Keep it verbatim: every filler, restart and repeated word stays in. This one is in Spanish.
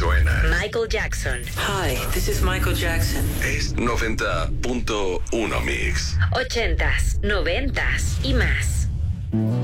suena. Michael Jackson. Hi, this is Michael Jackson. Es noventa punto uno Mix. Ochentas, noventas y más.